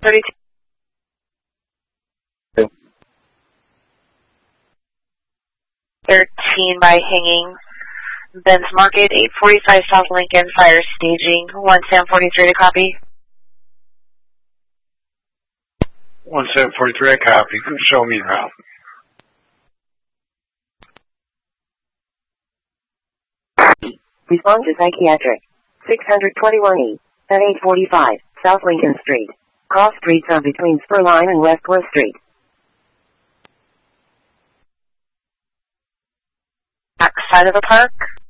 32. 13 by hanging. Ben's Market, 845 South Lincoln, fire staging. 1743 to copy. 1743, I copy. Show me now. Respond to psychiatric. 621E at 845 South Lincoln Street. Cross streets are between Spurline and Westworth Street. Back side of the park.